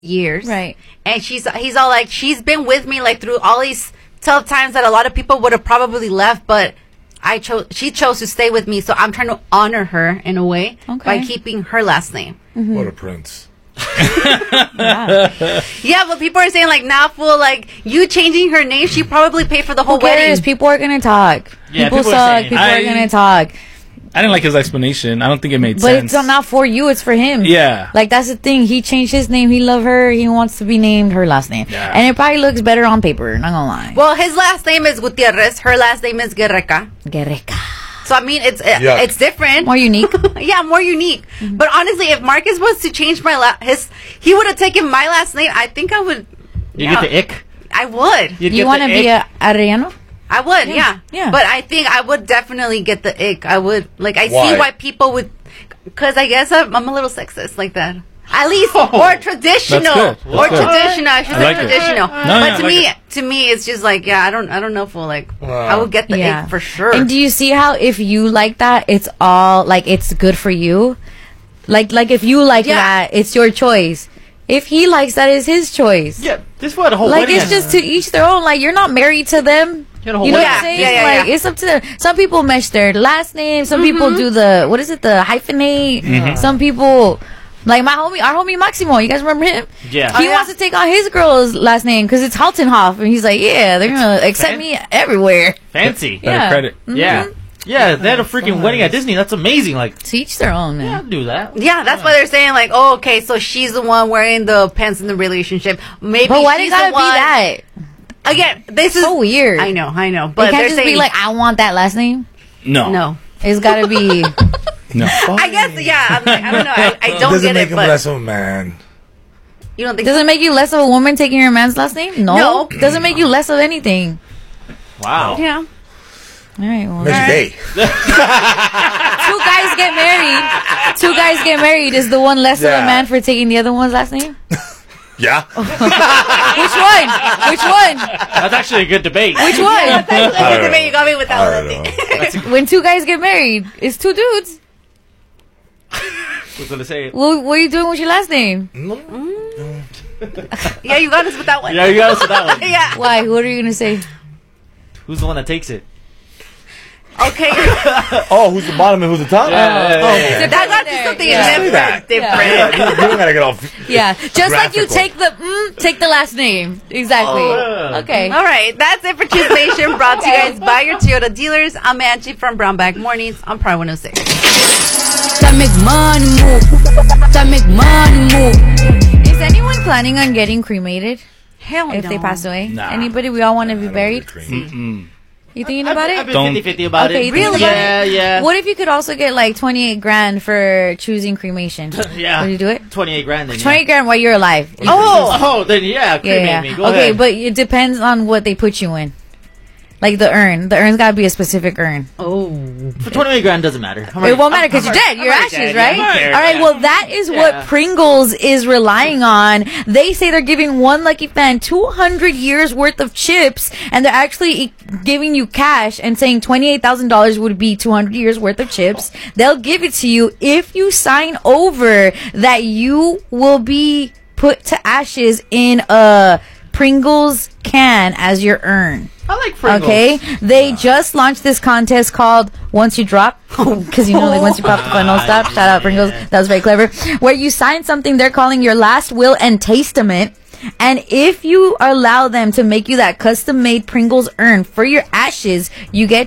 years. Right. And he's all like, she's been with me like through all these tough times that a lot of people would have probably left, but she chose to stay with me, so I'm trying to honor her in a way by keeping her last name. Mm-hmm. What a prince. Yeah, but people are saying like, nah, fool, like you changing her name, she probably paid for the whole wedding. People are gonna talk. Yeah, people suck. People are gonna talk. I didn't like his explanation. I don't think it made sense. But it's not for you. It's for him. Yeah. Like, that's the thing. He changed his name. He loved her. He wants to be named her last name. Yeah. And it probably looks better on paper. Not gonna lie. Well, his last name is Gutierrez. Her last name is Guerreca. So, I mean, it's different. More unique. Yeah, more unique. Mm-hmm. But honestly, if Marcus was to change he would have taken my last name, I think I would. You get the ick? I would. You want to be a Arellano? I would, yeah. But I think I would definitely get the ick. I would, like, I see why people would, because I guess I'm a little sexist like that. At least, or traditional. That's good. Traditional. I should say traditional. But to me, it's just like, yeah, I don't know for like, I would get the ick for sure. And do you see how if you like that, it's all, like, it's good for you? Like if you like that, it's your choice. If he likes that, it's his choice. Yeah, this is what the whole like, it's just to each their own. Like, you're not married to them. You know what I'm saying? Like, it's up to them. Some people mesh their last name. Some people do the hyphenate. Mm-hmm. Some people, like our homie Maximo. You guys remember him? Yeah. He wants to take on his girl's last name because it's Haltenhoff. And he's like, yeah, they're going to accept me everywhere. Fancy. Better credit. Mm-hmm. Yeah. Yeah, they had a freaking wedding at Disney. That's amazing. Like, to each their own, man. Yeah, I'll do that. Yeah, that's why they're saying like, oh, okay, so she's the one wearing the pants in the relationship. Maybe but why she's they gotta the one. Be that? Again, this is so weird. I know, They but can't they're just saying be like, I want that last name. No, it's gotta be. No, I guess I'm like, I don't know. I don't doesn't get make it. him But less of a man. You don't think? Does it make you less of a woman taking your man's last name? No. Doesn't make you less of anything. Wow. Yeah. All right. Well, Makes you gay. Two guys get married. Two guys get married. Is the one less of a man for taking the other one's last name? Yeah. Which one? That's actually a good debate. Which one? That's a good debate. You got me with that one. When two guys get married, it's two dudes. Who's gonna say it? What are you doing with your last name? Yeah, you got us with that one. Yeah, you got us with that one. Yeah. Why? What are you gonna say? Who's the one that takes it? Okay. Who's the bottom and who's the top? That got to something different. You don't gotta get off. Yeah, just like you take the last name. Exactly. Okay. All right, that's it for Choose Nation. Brought to you guys by your Toyota dealers. I'm Angie from Brown Bag Mornings on Pride 106. That make money move. That make money move. Is anyone planning on getting cremated? Hell no. If they pass away? Nah. Anybody? We all want to be buried? You thinking about it? I've been 50-50 about it. Really? Yeah. What if you could also get like 28 grand for choosing cremation? Yeah. Would you do it? 28 grand then. 28 grand while you're alive. Then yeah, cremate me. Go ahead. Okay, but it depends on what they put you in. Like the urn. The urn's gotta be a specific urn. For 28 grand doesn't matter. It won't matter because you're dead. You're ashes, right? All right, well, that is what Pringles is relying on. They say they're giving one lucky fan 200 years worth of chips, and they're actually giving you cash and saying $28,000 would be 200 years worth of chips. They'll give it to you if you sign over that you will be put to ashes in a Pringles can as your urn. I like Pringles. Okay, they just launched this contest called Once You Drop, because you know, like once you pop the fun, don't stop. Shout out Pringles, that was very clever. Where you sign something they're calling your last will and testament, and if you allow them to make you that custom-made Pringles urn for your ashes, you get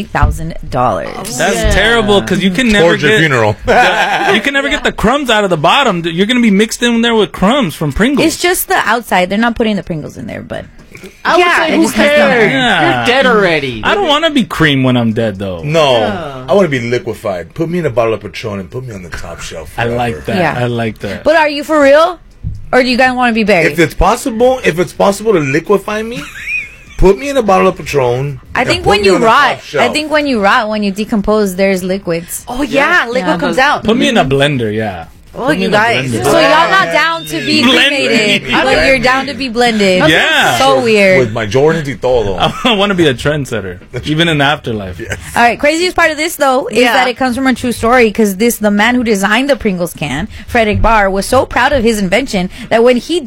$28,000. That's terrible because you can never Towards your funeral. You can never get the crumbs out of the bottom. You're gonna be mixed in there with crumbs from Pringles. It's just the outside. They're not putting the Pringles in there, but I would say, who cares? Yeah. You're dead already. I don't want to be cream when I'm dead, though. No, I want to be liquefied. Put me in a bottle of Patron and put me on the top shelf forever. I like that. Yeah. I like that. But are you for real? Or do you guys want to be buried? If it's possible to liquefy me, put me in a bottle of Patron. I think when you rot, when you decompose, there's liquids. Oh, yeah. Liquid comes out. Put me in a blender, yeah. Oh, you guys. So y'all not down to be cremated, but you're down to be blended. Yeah. So weird. With my Jordans y todo. I want to be a trendsetter, even in the afterlife. Yes. All right, craziest part of this though is that it comes from a true story because the man who designed the Pringles can, Frederick Barr, was so proud of his invention that when he